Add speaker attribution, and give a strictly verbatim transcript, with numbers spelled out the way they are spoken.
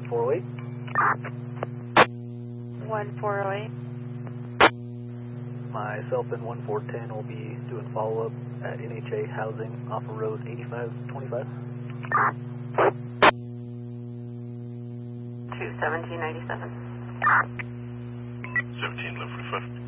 Speaker 1: four oh eight.
Speaker 2: one four oh eight.
Speaker 1: Myself and one four one zero will be doing follow-up at N H A Housing off of road eighty-five twenty-five.
Speaker 2: two seventeen ninety-seven.
Speaker 3: seventeen left forty-five.